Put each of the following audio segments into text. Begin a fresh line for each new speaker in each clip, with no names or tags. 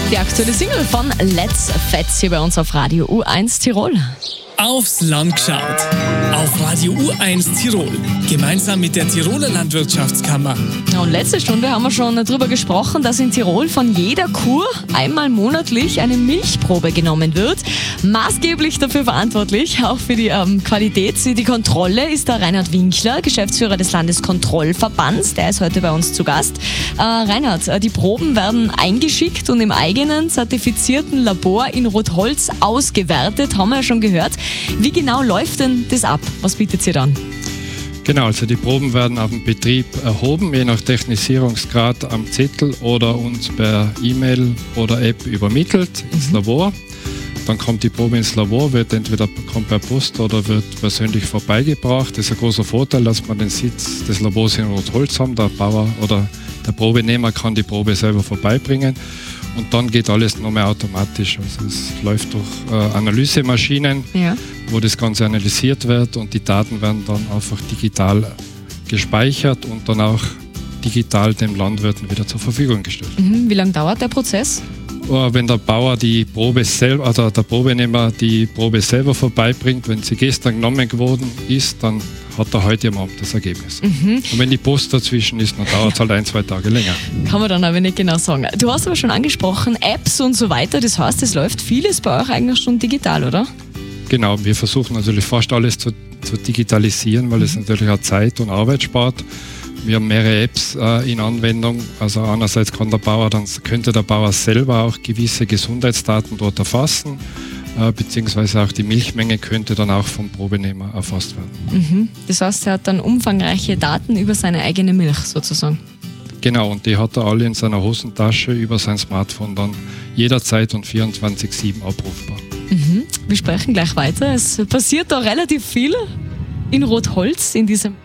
Die aktuelle Single von Let's Fetz hier bei uns auf Radio U1 Tirol.
Aufs Land geschaut. Auf Radio U1 Tirol. Gemeinsam mit der Tiroler Landwirtschaftskammer.
Und letzte Stunde haben wir schon darüber gesprochen, dass in Tirol von jeder Kuh einmal monatlich eine Milchprobe genommen wird. Maßgeblich dafür verantwortlich, auch für die Qualität, die Kontrolle, ist der Reinhard Winkler, Geschäftsführer des Landeskontrollverbands. Der ist heute bei uns zu Gast. Reinhard, die Proben werden eingeschickt und im eigenen zertifizierten Labor in Rotholz ausgewertet, haben wir ja schon gehört. Wie genau läuft denn das ab? Was bietet ihr dann?
Genau, also die Proben werden auf dem Betrieb erhoben, je nach Technisierungsgrad am Zettel oder uns per E-Mail oder App übermittelt ins Labor. Dann kommt die Probe ins Labor, kommt per Post oder wird persönlich vorbeigebracht. Das ist ein großer Vorteil, dass wir den Sitz des Labors in Rotholz haben. Der Bauer oder der Probenehmer kann die Probe selber vorbeibringen. Und dann geht alles noch mehr automatisch. Also es läuft durch Analysemaschinen, wo das Ganze analysiert wird und die Daten werden dann einfach digital gespeichert und dann auch digital den Landwirten wieder zur Verfügung gestellt.
Wie lange dauert der Prozess?
Wenn der Bauer die Probe selber, also der Probenehmer die Probe selber vorbeibringt, wenn sie gestern genommen geworden ist, dann hat er heute am Abend das Ergebnis. Und wenn die Post dazwischen ist, dann dauert es halt 1-2 Tage länger.
Kann man dann aber nicht genau sagen. Du hast aber schon angesprochen, Apps und so weiter, das heißt, es läuft vieles bei euch eigentlich schon digital, oder?
Genau, wir versuchen natürlich fast alles zu digitalisieren, weil es natürlich auch Zeit und Arbeit spart. Wir haben mehrere Apps in Anwendung. Also einerseits könnte der Bauer selber auch gewisse Gesundheitsdaten dort erfassen, beziehungsweise auch die Milchmenge könnte dann auch vom Probenehmer erfasst werden.
Das heißt, er hat dann umfangreiche Daten über seine eigene Milch sozusagen.
Genau, und die hat er alle in seiner Hosentasche über sein Smartphone dann jederzeit und 24/7 abrufbar.
Wir sprechen gleich weiter. Es passiert da relativ viel in Rotholz, in diesem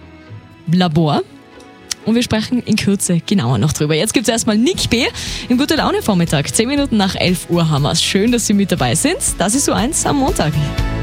Labor. Und wir sprechen in Kürze genauer noch drüber. Jetzt gibt es erstmal Nick B. im Gute Laune Vormittag. 10 Minuten nach 11 Uhr haben wir es. Schön, dass Sie mit dabei sind. Das ist U1 am Montag.